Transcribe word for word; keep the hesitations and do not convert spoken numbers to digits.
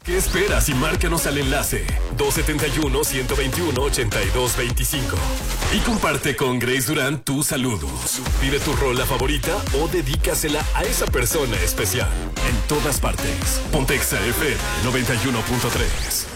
¿Qué esperas y márcanos al enlace dos siete uno, uno dos uno, ocho dos dos cinco y comparte con Grace Durán tus saludos? Pide tu rola favorita o dedícasela a esa persona especial. En todas partes. Pontexa F M noventa y uno punto tres.